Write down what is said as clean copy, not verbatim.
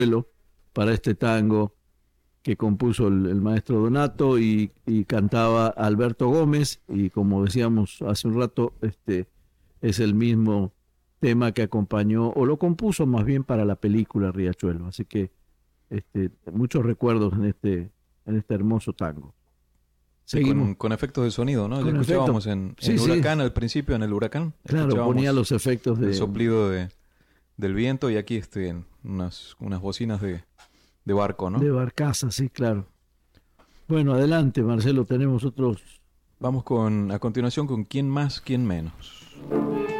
para este tango que compuso el maestro Donato y cantaba Alberto Gómez, y como decíamos hace un rato, es el mismo tema que acompañó, o lo compuso más bien para la película Riachuelo. Así que muchos recuerdos en este hermoso tango. Sí, Seguimos con efectos de sonido, ¿no? Ya con efecto. escuchábamos en Sí, sí, Huracán, al principio, en el Huracán, claro, ponía escuchábamos los efectos el de, soplido del viento, y aquí en unas bocinas de barco, ¿no? de barcaza, sí, claro. Bueno, adelante, Marcelo, tenemos otros. Vamos a continuación con Quién más, quién menos.